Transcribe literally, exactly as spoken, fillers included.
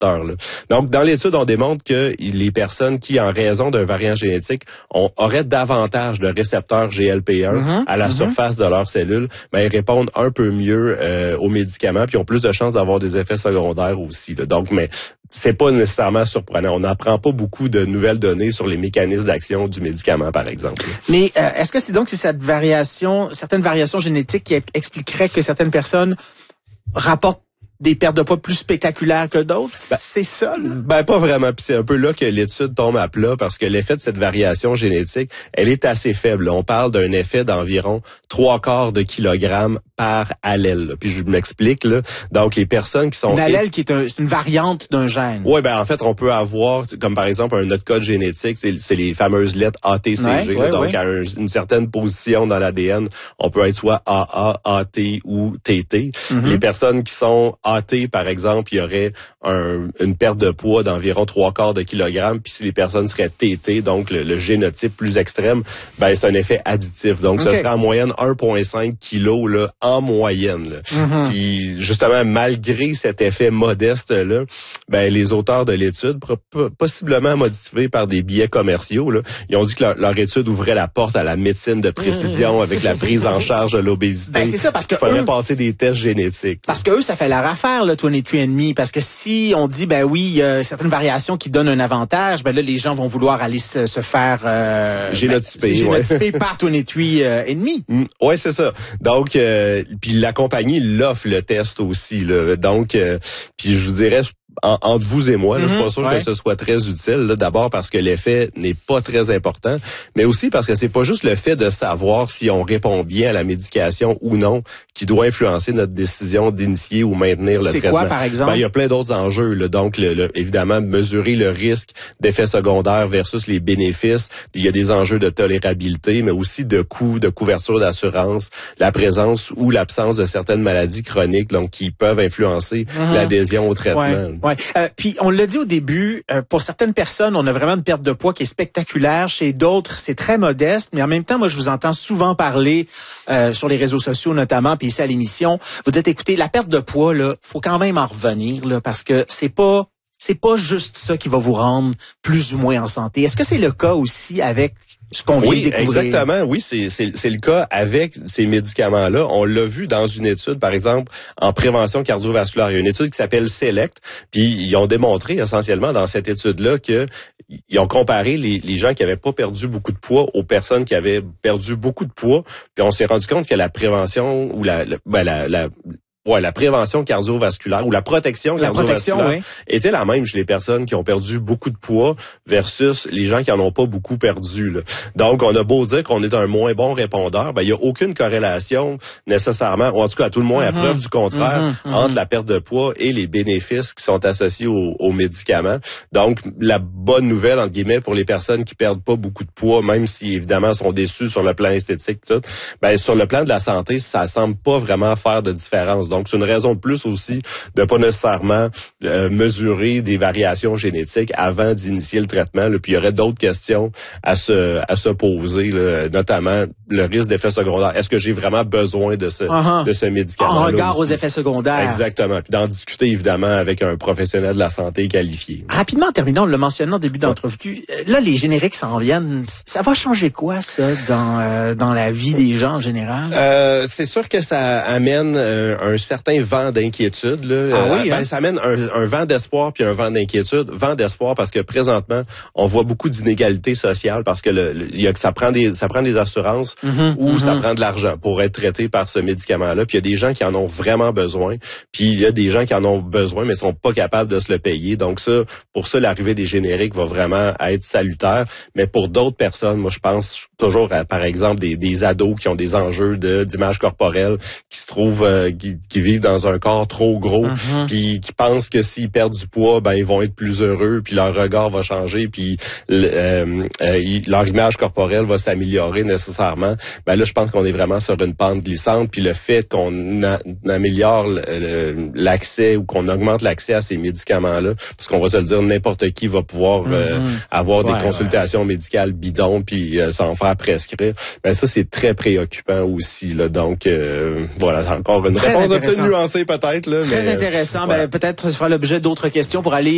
récepteurs, là. Donc, dans l'étude, on démontre que les personnes qui, en raison d'un variant génétique, ont, auraient davantage de récepteurs G L P un mm-hmm. à la mm-hmm. surface de leurs cellules, ben, ils répondent un peu mieux euh, aux médicaments, puis ont plus de chances d'avoir des effets secondaires aussi, là. Donc, mais c'est pas nécessairement surprenant. On n'apprend pas beaucoup de nouvelles données sur les mécanismes d'action du médicament, par exemple. Mais euh, est-ce que c'est donc c'est cette variation, certaines variations génétiques qui expliqueraient que certaines personnes rapportent des pertes de poids plus spectaculaires que d'autres? Ben, c'est ça, là? Ben, pas vraiment. Puis c'est un peu là que l'étude tombe à plat parce que l'effet de cette variation génétique, elle est assez faible. On parle d'un effet d'environ trois quarts de kilogramme par allèle. Là. Puis je m'explique, là. Donc, les personnes qui sont... Une allèle qui est, un, c'est une variante d'un gène. Oui, ben en fait, on peut avoir, comme par exemple, un autre code génétique, c'est, c'est les fameuses lettres A T C G. Ouais, ouais, donc, ouais. à un, une certaine position dans l'A D N, on peut être soit A A, A T ou T T. Mm-hmm. Les personnes qui sont A T, par exemple, il y aurait un, une perte de poids d'environ trois quarts de kilogramme. Puis si les personnes seraient T T, donc le, le génotype plus extrême, ben c'est un effet additif. Donc, okay. ça serait en moyenne un virgule cinq kilos là, en moyenne. Là. Mm-hmm. Puis justement, malgré cet effet modeste-là, ben les auteurs de l'étude, possiblement motivés par des biais commerciaux, là, ils ont dit que leur, leur étude ouvrait la porte à la médecine de précision mm-hmm. avec la prise en charge de l'obésité. Ben, c'est ça, parce que il faudrait eux, passer des tests génétiques. Parce que eux, ça fait leur affaire, le vingt-trois and me, parce que si on dit, ben oui, il y a certaines variations qui donnent un avantage, ben là, les gens vont vouloir aller se, se faire euh, génotyper, ben, génotyper ouais. par vingt-trois and me. Mm, ouais, c'est ça. Donc, euh, puis la compagnie l'offre le test aussi, là. Donc, euh, puis je vous dirais, En, entre vous et moi, là, mm-hmm, je suis pas sûr ouais. que ce soit très utile. Là, d'abord parce que l'effet n'est pas très important, mais aussi parce que c'est pas juste le fait de savoir si on répond bien à la médication ou non qui doit influencer notre décision d'initier ou maintenir le c'est traitement. C'est quoi, par exemple? Ben, il y a plein d'autres enjeux. Là. Donc, le, le, évidemment, mesurer le risque d'effets secondaires versus les bénéfices. Il y a des enjeux de tolérabilité, mais aussi de coûts, de couverture d'assurance, la présence ou l'absence de certaines maladies chroniques donc qui peuvent influencer mm-hmm. l'adhésion au traitement. Ouais. Ouais. Euh, puis on l'a dit au début, euh, pour certaines personnes, on a vraiment une perte de poids qui est spectaculaire. Chez d'autres, c'est très modeste. Mais en même temps, moi, je vous entends souvent parler euh, sur les réseaux sociaux, notamment, puis ici à l'émission. Vous dites, écoutez, la perte de poids, là, faut quand même en revenir, là, parce que c'est pas, c'est pas juste ça qui va vous rendre plus ou moins en santé. Est-ce que c'est le cas aussi avec ce qu'on vient oui, de découvrir? Exactement. Oui, c'est, c'est, c'est le cas avec ces médicaments-là. On l'a vu dans une étude, par exemple, en prévention cardiovasculaire. Il y a une étude qui s'appelle SELECT, puis ils ont démontré essentiellement dans cette étude-là que ils ont comparé les, les gens qui avaient pas perdu beaucoup de poids aux personnes qui avaient perdu beaucoup de poids, puis on s'est rendu compte que la prévention ou la, la, ben la, la Ouais, la prévention cardiovasculaire ou la protection la cardiovasculaire protection, oui. était la même chez les personnes qui ont perdu beaucoup de poids versus les gens qui en ont pas beaucoup perdu. Là. Donc, on a beau dire qu'on est un moins bon répondeur, ben il y a aucune corrélation nécessairement, ou en tout cas à tout le moins à mm-hmm. preuve du contraire, mm-hmm. Mm-hmm. entre la perte de poids et les bénéfices qui sont associés aux, aux médicaments. Donc, la bonne nouvelle entre guillemets pour les personnes qui perdent pas beaucoup de poids, même si évidemment sont déçus sur le plan esthétique, tout, ben sur le plan de la santé, ça semble pas vraiment faire de différence. Donc, c'est une raison de plus aussi de pas nécessairement euh, mesurer des variations génétiques avant d'initier le traitement. Là. Puis, il y aurait d'autres questions à se à se poser, là, notamment le risque d'effets secondaires. Est-ce que j'ai vraiment besoin de ce uh-huh. de ce médicament-là en regard aussi? Aux effets secondaires. Exactement. Puis d'en discuter, évidemment, avec un professionnel de la santé qualifié. Rapidement, en terminant, on l'a mentionné en début d'entrevue, là, les génériques s'en viennent. Ça va changer quoi, ça, dans euh, dans la vie des gens en général? Euh, c'est sûr que ça amène euh, un certain vent d'inquiétude. Là. Ah oui, euh, hein? ben, ça amène un, un vent d'espoir puis un vent d'inquiétude. Vent d'espoir parce que présentement, on voit beaucoup d'inégalités sociales parce que le, le y a, ça prend des ça prend des assurances mm-hmm, ou mm-hmm. ça prend de l'argent pour être traité par ce médicament-là. Puis il y a des gens qui en ont vraiment besoin. Puis il y a des gens qui en ont besoin mais sont pas capables de se le payer. Donc ça, pour ça, l'arrivée des génériques va vraiment être salutaire. Mais pour d'autres personnes, moi je pense toujours à, par exemple, des, des ados qui ont des enjeux de d'image corporelle, qui se trouvent euh, qui, qui vivent dans un corps trop gros, mm-hmm. puis qui pensent que s'ils perdent du poids, ben ils vont être plus heureux, puis leur regard va changer, puis euh, euh, leur image corporelle va s'améliorer nécessairement. Ben là, je pense qu'on est vraiment sur une pente glissante, puis le fait qu'on a, améliore le, le, l'accès ou qu'on augmente l'accès à ces médicaments-là, parce qu'on va se le dire, n'importe qui va pouvoir mm-hmm. euh, avoir ouais, des consultations ouais. médicales bidons, puis euh, s'en faire prescrire. Ben ça, c'est très préoccupant aussi. Là. Donc, euh, voilà, c'est encore une Très réponse un peu nuancée peut-être. Là, Très mais, intéressant. Voilà. Ben, peut-être ce sera l'objet d'autres questions pour aller